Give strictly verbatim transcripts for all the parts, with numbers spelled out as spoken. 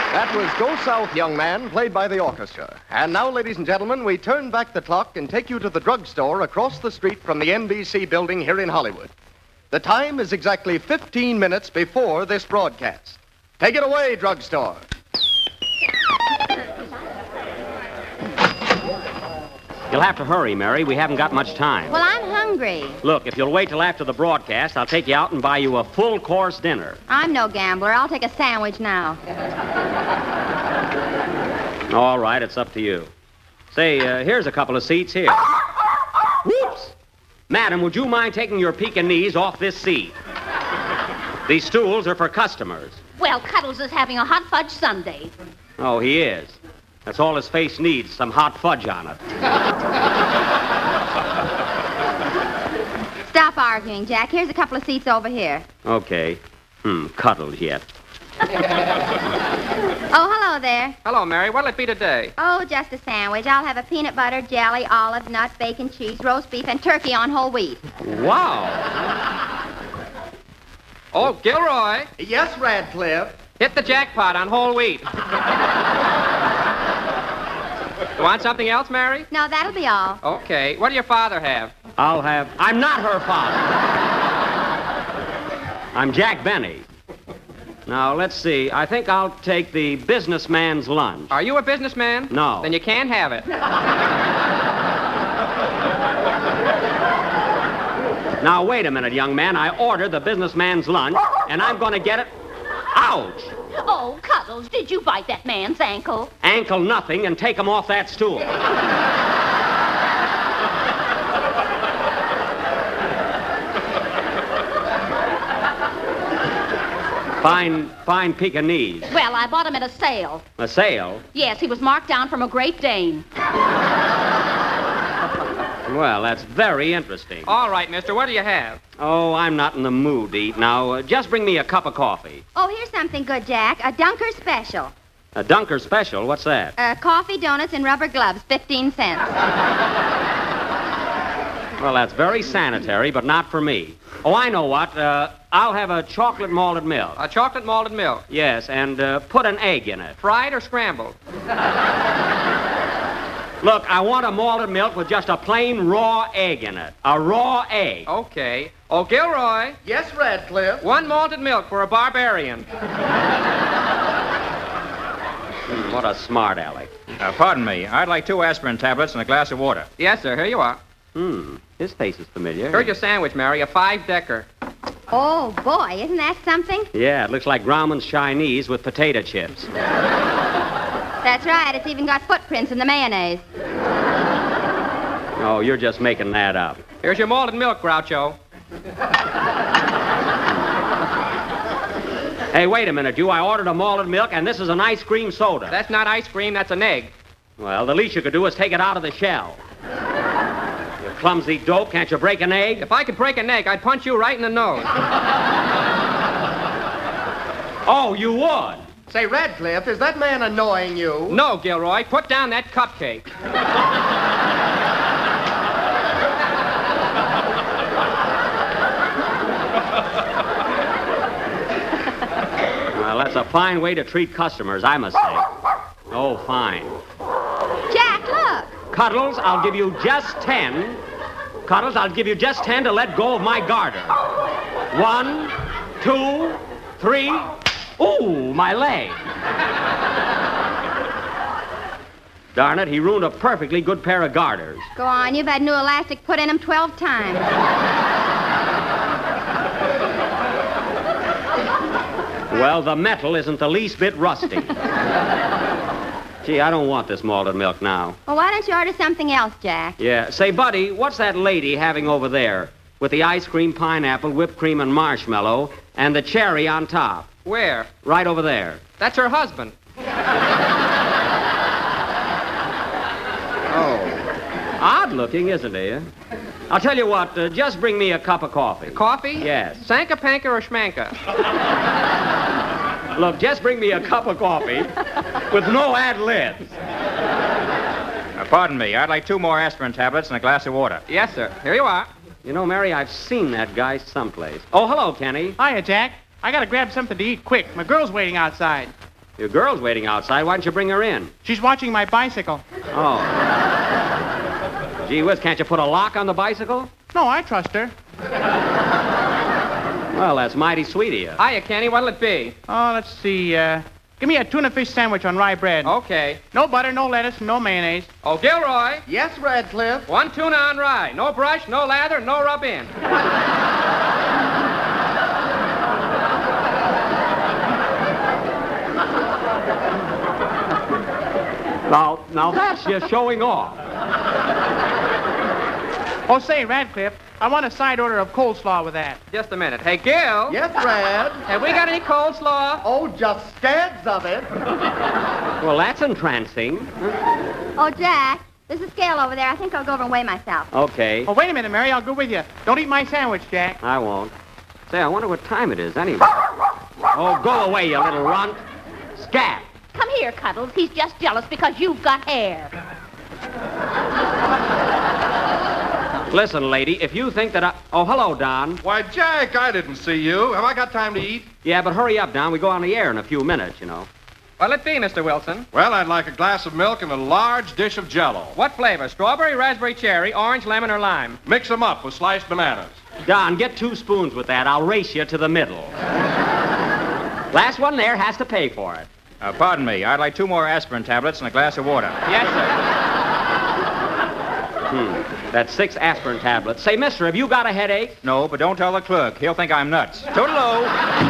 That was Go South, Young Man, played by the orchestra. And now, ladies and gentlemen, we turn back the clock and take you to the drugstore across the street from the N B C building here in Hollywood. The time is exactly fifteen minutes before this broadcast. Take it away, drugstore. You'll have to hurry, Mary. We haven't got much time. Well, I'm hungry. Look, if you'll wait till after the broadcast, I'll take you out and buy you a full-course dinner. I'm no gambler. I'll take a sandwich now. All right, it's up to you. Say, uh, here's a couple of seats here. Whoops! Madam, would you mind taking your Pekingese off this seat? These stools are for customers. Well, Cuddles is having a hot fudge sundae. Oh, he is. That's all his face needs, some hot fudge on it. Stop arguing, Jack. Here's a couple of seats over here. Okay. Hmm, Cuddles yet. Oh, hello there. Hello, Mary. What'll it be today? Oh, just a sandwich. I'll have a peanut butter, jelly, olive, nut, bacon, cheese, roast beef, and turkey on whole wheat. Wow. Oh, Gilroy, Yes, Radcliffe. hit the jackpot on whole wheat. You want something else, Mary? No, that'll be all. Okay. What do your father have? I'll have... I'm not her father. I'm Jack Benny. Now, let's see. I think I'll take the businessman's lunch. Are you a businessman? No. Then you can't have it. Now, wait a minute, young man. I ordered the businessman's lunch, and I'm going to get it... Ouch! Oh, Cuddles, did you bite that man's ankle? Ankle nothing, and take him off that stool. Fine, fine Pekingese. Well, I bought him at a sale. A sale? Yes, he was marked down from a Great Dane. Well, that's very interesting. All right, mister. What do you have? Oh, I'm not in the mood to eat now. Uh, just bring me a cup of coffee. Oh, here's something good, Jack. A Dunker special. A Dunker special? What's that? Uh, coffee, donuts, and rubber gloves, fifteen cents. Well, that's very sanitary, but not for me. Oh, I know what. Uh, I'll have a chocolate malted milk. A chocolate malted milk. Yes, and uh, put an egg in it. Fried or scrambled? Look, I want a malted milk with just a plain raw egg in it. A raw egg. Okay. Oh, Gilroy, Yes, Radcliffe. one malted milk for a barbarian. Hmm, what a smart aleck. Uh, pardon me. I'd like two aspirin tablets and a glass of water. Yes, sir. Here you are. Hmm, his face is familiar. Here's your sandwich, Mary. A five-decker. Oh, boy, isn't that something? Yeah, it looks like Grauman's Chinese with potato chips. That's right. It's even got footprints in the mayonnaise. Oh, you're just making that up. Here's your malted milk, Groucho. Hey, wait a minute, you. I ordered a malted milk, and this is an ice cream soda. That's not ice cream. That's an egg. Well, the least you could do is take it out of the shell. You clumsy dope, can't you break an egg? If I could break an egg, I'd punch you right in the nose. Oh, you would? Say, Radcliffe, is that man annoying you? No, Gilroy. Put down that cupcake. Well, that's a fine way to treat customers, I must say. Oh, fine. Jack, look. Cuddles, I'll give you just ten. Cuddles, I'll give you just ten to let go of my garter. One, two, three. Ooh, my leg. Darn it, he ruined a perfectly good pair of garters. Go on. You've had new elastic put in them twelve times. Well, the metal isn't the least bit rusty. Gee, I don't want this malted milk now. Well, why don't you order something else, Jack? Yeah. Say, buddy, what's that lady having over there with the ice cream, pineapple, whipped cream, and marshmallow, and the cherry on top? Where? Right over there. That's her husband. Oh. Odd looking, isn't he? eh? I'll tell you what, uh, just bring me a cup of coffee. Coffee? Yes. Sanka, panka, or schmanka? Look, just bring me a cup of coffee with no ad libs. Uh, pardon me. I'd like two more aspirin tablets and a glass of water. Yes, sir. Here you are. You know, Mary, I've seen that guy someplace. Oh, hello, Kenny. Hiya, Jack. I gotta grab something to eat quick. My girl's waiting outside. Your girl's waiting outside. Why don't you bring her in? She's watching my bicycle. Oh. Gee whiz, can't you put a lock on the bicycle? No, I trust her. Well, that's mighty sweet of you. Hiya, Kenny. What'll it be? Oh, let's see. Uh, give me a tuna fish sandwich on rye bread. Okay. No butter, no lettuce, no mayonnaise. Oh, Gilroy. Yes, Radcliffe. One tuna on rye. No brush, no lather, no rub in. Now, now that's just showing off. Oh, say, Radcliffe, I want a side order of coleslaw with that. Just a minute. Hey, Gil. Yes, Rad. Have we got any coleslaw? Oh, just scads of it. Well, that's entrancing. Oh, Jack, there's a scale over there. I think I'll go over and weigh myself. Okay. Oh, wait a minute, Mary. I'll go with you. Don't eat my sandwich, Jack. I won't. Say, I wonder what time it is anyway. Oh, go away, you little runt. Scat. Come here, Cuddles. He's just jealous because you've got hair. Listen, lady, if you think that I... Oh, hello, Don. Why, Jack, I didn't see you. Have I got time to eat? Yeah, but hurry up, Don. We go on the air in a few minutes, you know. What'll it be, Mister Wilson? Well, I'd like a glass of milk and a large dish of Jell-O. What flavor? Strawberry, raspberry, cherry, orange, lemon, or lime? Mix them up with sliced bananas. Don, get two spoons with that. I'll race you to the middle. Last one there has to pay for it. Uh, pardon me. I'd like two more aspirin tablets and a glass of water. Yes, sir. Hmm. That's six aspirin tablets. Say, mister, have you got a headache? No, but don't tell the clerk. He'll think I'm nuts. Toodaloo.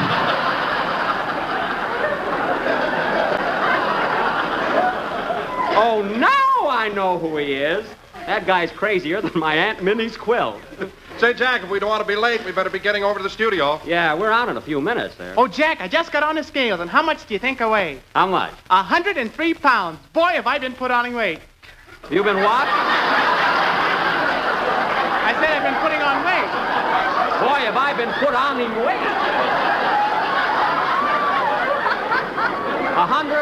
Oh, now I know who he is. That guy's crazier than my Aunt Minnie's quilt. Say, Jack, if we don't want to be late, we better be getting over to the studio. Yeah, we're on in a few minutes there. Oh, Jack, I just got on the scales, and how much do you think I weigh? How much? A hundred and three pounds. Boy, have I been put on weight. You been what? I said I've been putting on weight. Boy, have I been put on him weight. A hundred.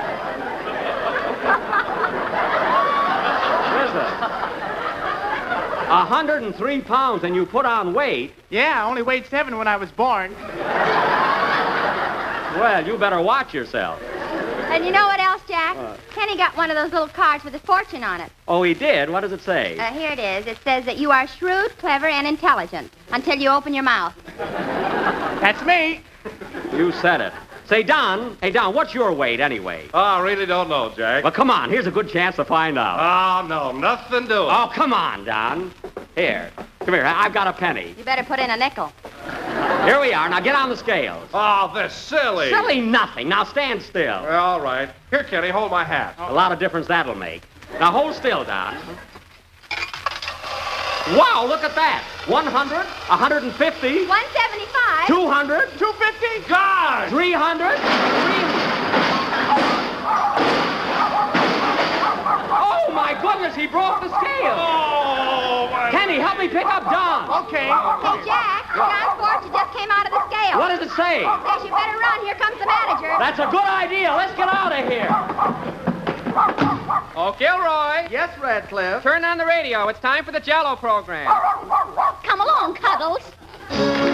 Listen. A hundred and three pounds, and you put on weight. Yeah, I only weighed seven when I was born. Well, you better watch yourself. And you know what else, Jack? What? Kenny got one of those little cards with a fortune on it. Oh, he did? What does it say? Uh, here it is. It says that you are shrewd, clever, and intelligent until you open your mouth. That's me. You said it. Say, Don, hey, Don, what's your weight anyway? Oh, I really don't know, Jack. Well, come on. Here's a good chance to find out. Oh, no, nothing doing. Oh, come on, Don. Here. Come here. I've got a penny. You better put in a nickel. Here we are. Now get on the scales. Oh, this silly. Silly nothing. Now stand still. Well, all right. Here, Kenny, hold my hat. A lot of difference that'll make. Now hold still, Don. Wow, look at that. one hundred, one hundred fifty, one seventy-five. two hundred, two fifty. God! three hundred. Oh, my goodness, he broke the scale. Oh, my... Kenny, help me pick up Don. Okay. Hey, Jack, John's fortune just came out of the scale. What does it say? Says you better run. Here comes the manager. That's a good idea. Let's get out of here. Oh, Gilroy. Yes, Radcliffe. Turn on the radio. It's time for the Jell-O program. Come along, Cuddles.